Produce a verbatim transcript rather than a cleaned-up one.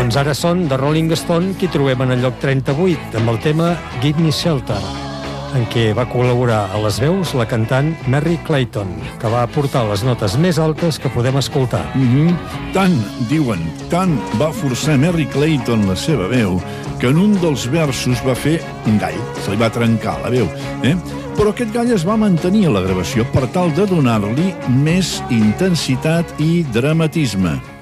Doncs ara són The Rolling Stone, qui trobem en el lloc trenta-vuit, amb el tema Give Me Shelter, en què va col·laborar a les veus la cantant Merry Clayton, que va aportar les notes més altes que podem escoltar. Mm-hmm. Tant, diuen, tant va forçar Merry Clayton la seva veu, que en un dels versos va fer un gall, se li va trencar la veu, eh? Però aquest gall es va mantenir a la gravació per tal de donar-li més intensitat i dramatisme.